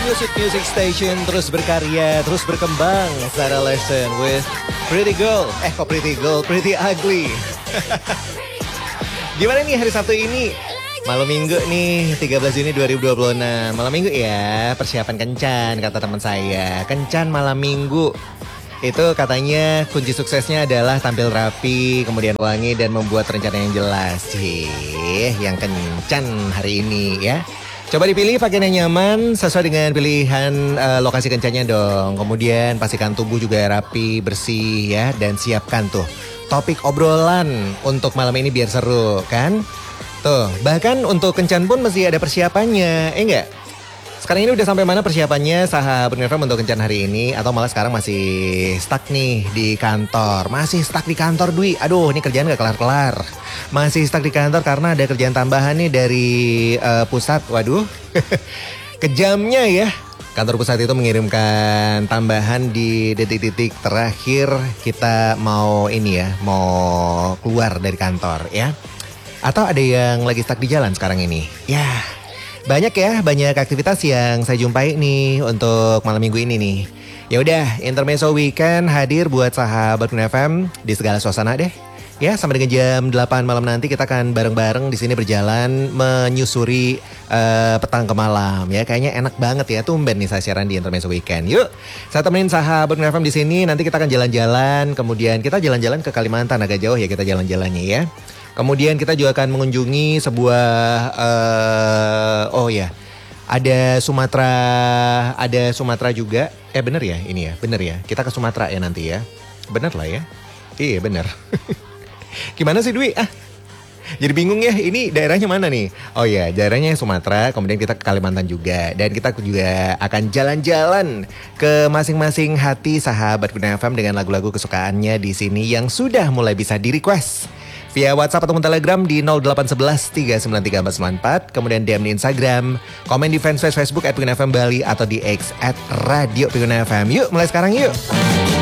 Music Station terus berkarya, terus berkembang. Zara Larsson with Pretty Girl. Kok Pretty Girl? Pretty Ugly. Gimana nih hari Sabtu ini? Malam minggu nih, 13 Juni 2026. Malam minggu ya, persiapan kencan kata teman saya. Kencan malam minggu. Itu katanya kunci suksesnya adalah tampil rapi, kemudian wangi dan membuat rencana yang jelas. Yang kencan hari ini ya. Coba dipilih pakaian yang nyaman sesuai dengan pilihan lokasi kencannya dong. Kemudian pastikan tubuh juga rapi, bersih ya. Dan siapkan tuh topik obrolan untuk malam ini biar seru kan. Tuh, bahkan untuk kencan pun masih ada persiapannya, enggak? Sekarang ini udah sampai mana persiapannya sahabat Nefam untuk kencan hari ini? Atau malah sekarang masih stuck nih di kantor? Masih stuck di kantor, Dwi? Aduh, ini kerjaan gak kelar-kelar. Masih stuck di kantor karena ada kerjaan tambahan nih dari pusat. Waduh, kejamnya ya. Kantor pusat itu mengirimkan tambahan di detik-detik terakhir kita mau ini ya, mau keluar dari kantor ya. Atau ada yang lagi stuck di jalan sekarang ini. Ya, banyak aktivitas yang saya jumpai nih untuk malam minggu ini nih. Ya udah, Intermezzo Weekend hadir buat sahabat FM di segala suasana deh. Ya, sampai dengan jam 8 malam nanti kita akan bareng-bareng di sini berjalan menyusuri petang ke malam ya. Kayaknya enak banget ya, tumben nih saya siaran di Intermezzo Weekend. Yuk, saya temenin sahabat FM di sini. Nanti kita akan jalan-jalan, kemudian kita jalan-jalan ke Kalimantan, agak jauh ya kita jalan-jalannya ya. Kemudian kita juga akan mengunjungi sebuah ada Sumatera juga. Bener ya ini ya, bener ya. Kita ke Sumatera ya nanti ya. Bener lah ya. Iya bener. Gimana sih Dwi? Jadi bingung ya, ini daerahnya mana nih? Oh ya, daerahnya Sumatera, kemudian kita ke Kalimantan juga. Dan kita juga akan jalan-jalan ke masing-masing hati sahabat Gunawan FM dengan lagu-lagu kesukaannya di sini yang sudah mulai bisa di-request via WhatsApp atau Telegram di 0811 393 494. Kemudian DM di Instagram, komen di fanpage Facebook @Gunawan FM Bali atau di X @Radio Gunawan FM. Yuk, mulai sekarang yuk.